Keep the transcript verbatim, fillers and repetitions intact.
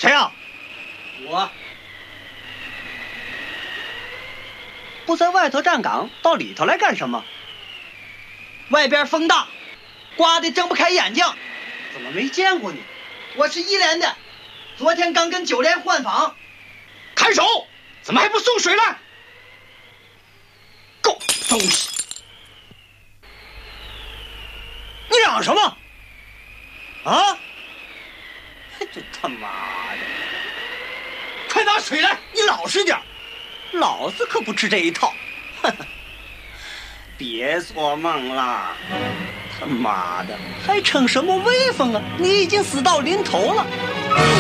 谁呀？ 我不在外头站岗，到里头来干什么？ 外边风大，刮得睁不开眼睛。 怎么没见过你？ 我是一连的，昨天刚跟九连换房。 看守，怎么还不送水来？狗东西！你嚷什么？啊！这他妈的！快拿水来！你老实点，老子可不吃这一套。别做梦了！他妈的，还逞什么威风啊？你已经死到临头了。